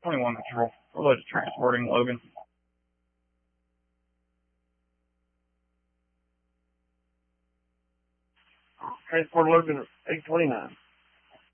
21 Patrol. Related to transporting Logan. Transport Logan 829.